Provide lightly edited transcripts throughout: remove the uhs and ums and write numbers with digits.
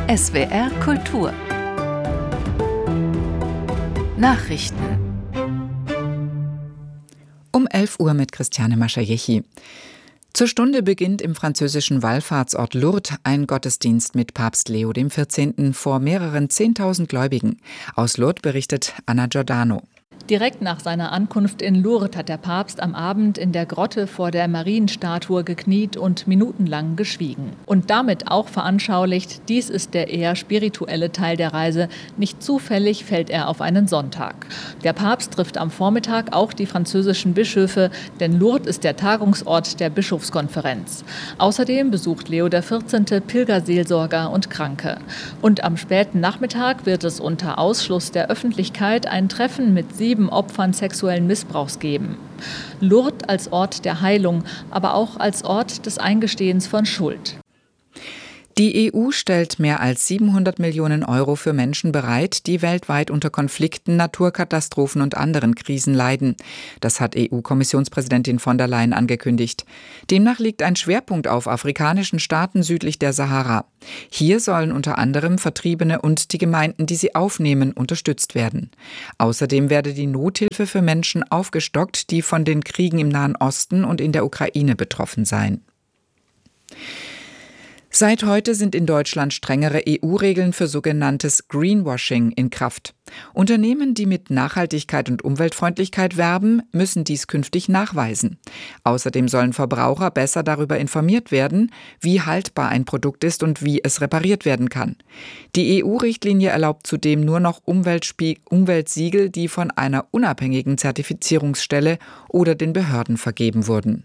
SWR Kultur Nachrichten Um 11 Uhr mit Christiane Maschajechi. Zur Stunde beginnt im französischen Wallfahrtsort Lourdes ein Gottesdienst mit Papst Leo XIV. Vor mehreren 10.000 Gläubigen. Aus Lourdes berichtet Anna Giordano. Direkt nach seiner Ankunft in Lourdes hat der Papst am Abend in der Grotte vor der Marienstatue gekniet und minutenlang geschwiegen. Und damit auch veranschaulicht, dies ist der eher spirituelle Teil der Reise. Nicht zufällig fällt er auf einen Sonntag. Der Papst trifft am Vormittag auch die französischen Bischöfe, denn Lourdes ist der Tagungsort der Bischofskonferenz. Außerdem besucht Leo XIV. Pilgerseelsorger und Kranke. Und am späten Nachmittag wird es unter Ausschluss der Öffentlichkeit ein Treffen mit 7 Opfern sexuellen Missbrauchs geben. Lourdes als Ort der Heilung, aber auch als Ort des Eingestehens von Schuld. Die EU stellt mehr als 700 Millionen Euro für Menschen bereit, die weltweit unter Konflikten, Naturkatastrophen und anderen Krisen leiden. Das hat EU-Kommissionspräsidentin von der Leyen angekündigt. Demnach liegt ein Schwerpunkt auf afrikanischen Staaten südlich der Sahara. Hier sollen unter anderem Vertriebene und die Gemeinden, die sie aufnehmen, unterstützt werden. Außerdem werde die Nothilfe für Menschen aufgestockt, die von den Kriegen im Nahen Osten und in der Ukraine betroffen seien. Seit heute sind in Deutschland strengere EU-Regeln für sogenanntes Greenwashing in Kraft. Unternehmen, die mit Nachhaltigkeit und Umweltfreundlichkeit werben, müssen dies künftig nachweisen. Außerdem sollen Verbraucher besser darüber informiert werden, wie haltbar ein Produkt ist und wie es repariert werden kann. Die EU-Richtlinie erlaubt zudem nur noch Umweltsiegel, die von einer unabhängigen Zertifizierungsstelle oder den Behörden vergeben wurden.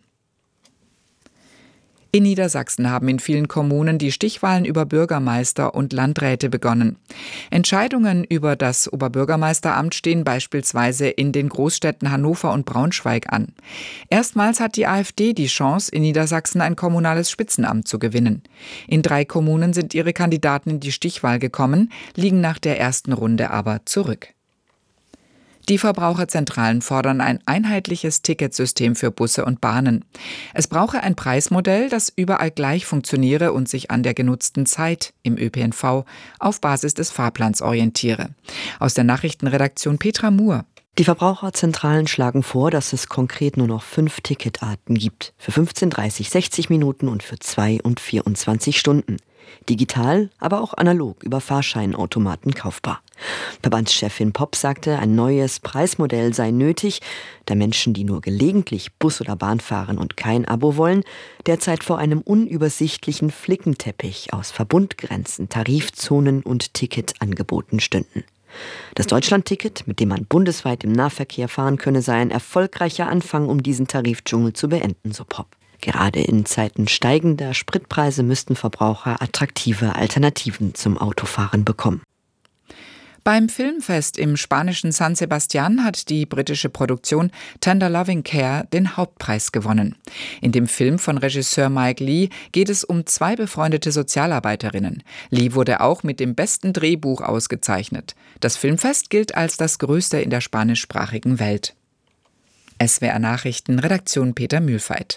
In Niedersachsen haben in vielen Kommunen die Stichwahlen über Bürgermeister und Landräte begonnen. Entscheidungen über das Oberbürgermeisteramt stehen beispielsweise in den Großstädten Hannover und Braunschweig an. Erstmals hat die AfD die Chance, in Niedersachsen ein kommunales Spitzenamt zu gewinnen. In 3 Kommunen sind ihre Kandidaten in die Stichwahl gekommen, liegen nach der ersten Runde aber zurück. Die Verbraucherzentralen fordern ein einheitliches Ticketsystem für Busse und Bahnen. Es brauche ein Preismodell, das überall gleich funktioniere und sich an der genutzten Zeit im ÖPNV auf Basis des Fahrplans orientiere. Aus der Nachrichtenredaktion Petra Muhr. Die Verbraucherzentralen schlagen vor, dass es konkret nur noch 5 Ticketarten gibt. Für 15, 30, 60 Minuten und für 2 und 24 Stunden. Digital, aber auch analog über Fahrscheinautomaten kaufbar. Verbandschefin Popp sagte, ein neues Preismodell sei nötig, da Menschen, die nur gelegentlich Bus oder Bahn fahren und kein Abo wollen, derzeit vor einem unübersichtlichen Flickenteppich aus Verbundgrenzen, Tarifzonen und Ticketangeboten stünden. Das Deutschlandticket, mit dem man bundesweit im Nahverkehr fahren könne, sei ein erfolgreicher Anfang, um diesen Tarifdschungel zu beenden, so Popp. Gerade in Zeiten steigender Spritpreise müssten Verbraucher attraktive Alternativen zum Autofahren bekommen. Beim Filmfest im spanischen San Sebastián hat die britische Produktion Tender Loving Care den Hauptpreis gewonnen. In dem Film von Regisseur Mike Leigh geht es um 2 befreundete Sozialarbeiterinnen. Leigh wurde auch mit dem besten Drehbuch ausgezeichnet. Das Filmfest gilt als das größte in der spanischsprachigen Welt. SWR Nachrichten, Redaktion Peter Mühlfeit.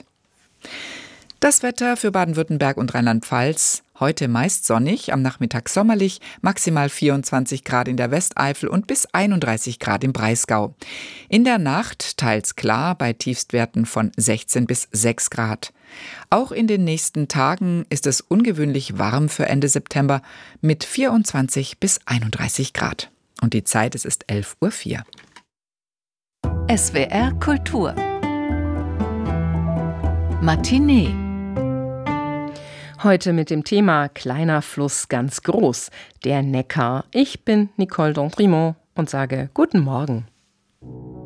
Das Wetter für Baden-Württemberg und Rheinland-Pfalz: heute meist sonnig, am Nachmittag sommerlich, maximal 24 Grad in der Westeifel und bis 31 Grad im Breisgau. In der Nacht teils klar bei Tiefstwerten von 16 bis 6 Grad. Auch in den nächsten Tagen ist es ungewöhnlich warm für Ende September mit 24 bis 31 Grad. Und die Zeit, es ist 11:04 Uhr. SWR Kultur Matinee. Heute mit dem Thema Kleiner Fluss ganz groß, der Neckar. Ich bin Nicole Dontrimont und sage guten Morgen.